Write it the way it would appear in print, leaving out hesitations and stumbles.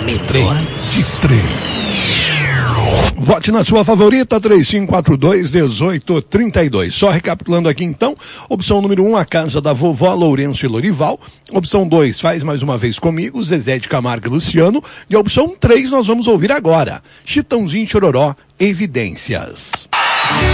De trem. Vote na sua favorita, 3542-1832. Só recapitulando aqui então, opção número 1, a casa da vovó Lourenço e Lorival. Opção 2, faz mais uma vez comigo, Zezé de Camargo e Luciano. E a opção 3, nós vamos ouvir agora, Chitãozinho e Chororó, Evidências.